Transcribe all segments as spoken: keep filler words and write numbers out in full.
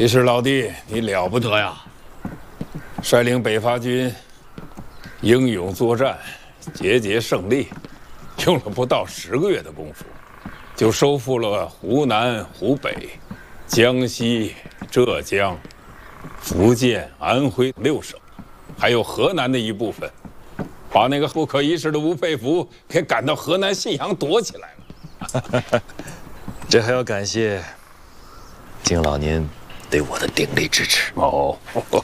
其实老弟，你了不得呀！率领北伐军英勇作战，节节胜利，用了不到十个月的功夫，就收复了湖南、湖北、江西、浙江、福建、安徽六省，还有河南的一部分，把那个不可一世的吴佩孚给赶到河南信阳躲起来了。 这还要感谢景老您对我的鼎力支持。 哦，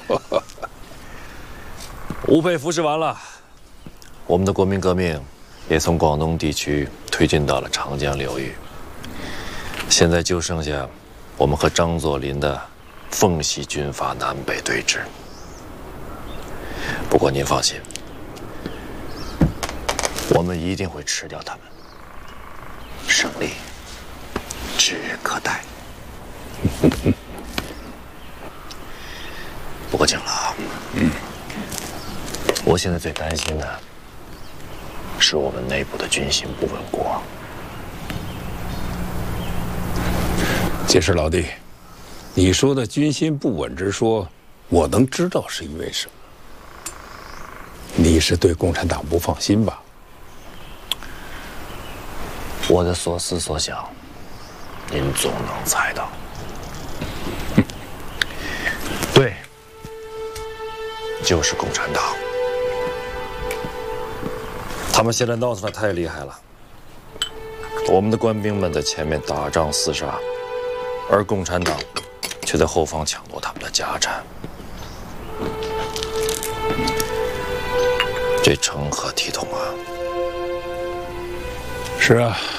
吴佩孚是完了，我们的国民革命也从广东地区推进到了长江流域，现在就剩下我们和张作霖的奉系军阀南北对峙。不过您放心，我们一定会吃掉他们，胜利指日可待。不过景老，嗯，我现在最担心的是我们内部的军心不稳固。 解释老弟，你说的军心不稳之说，我能知道是因为什么？你是对共产党不放心吧？ 我的所思所想，您总能猜到。对，就是共产党。他们现在闹腾的太厉害了，我们的官兵们在前面打仗厮杀，而共产党却在后方抢夺他们的家产，这成何体统啊！ 是啊。